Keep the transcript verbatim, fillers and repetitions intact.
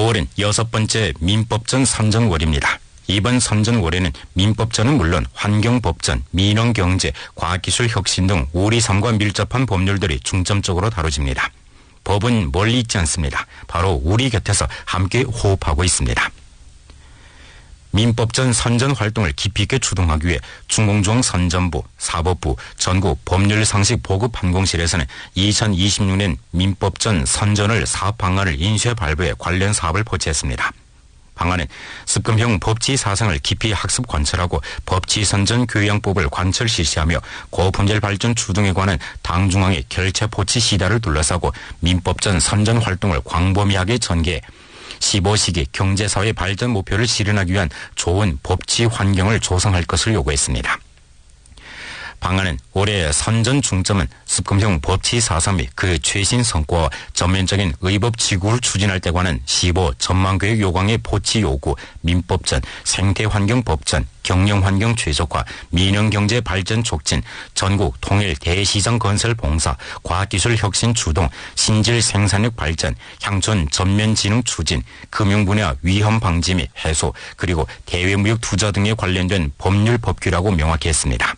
오월은 여섯 번째 민법전 선전월입니다. 이번 선전월에는 민법전은 물론 환경법전, 민원경제, 과학기술 혁신 등 우리 삶과 밀접한 법률들이 중점적으로 다뤄집니다. 법은 멀리 있지 않습니다. 바로 우리 곁에서 함께 호흡하고 있습니다. 민법전 선전 활동을 깊이 있게 주동하기 위해 중공중앙선전부, 사법부, 전국 법률상식 보급판공실에서는 이천이십육 년 민법전 선전을 사업 방안을 인쇄 발부해 관련 사업을 포치했습니다. 방안은 습금형 법치 사상을 깊이 학습 관철하고 법치 선전 교양법을 관철 실시하며 고품질 발전 추동에 관한 당중앙의 결체 포치 시다를 둘러싸고 민법전 선전 활동을 광범위하게 전개해 십오 시기 경제사회 발전 목표를 실현하기 위한 좋은 법치 환경을 조성할 것을 요구했습니다. 방안은 올해 선전 중점은 습금형 법치 사상 및 그 최신 성과와 전면적인 의법 지구를 추진할 때 관한 십오 전망교육 요강의 포치 요구, 민법전, 생태환경법전, 경영환경 최적화, 민영경제 발전 촉진, 전국 통일 대시장 건설 봉사, 과학기술 혁신 주동, 신질 생산력 발전, 향촌 전면진흥 추진, 금융분야 위험 방지 및 해소, 그리고 대외무역 투자 등에 관련된 법률 법규라고 명확히 했습니다.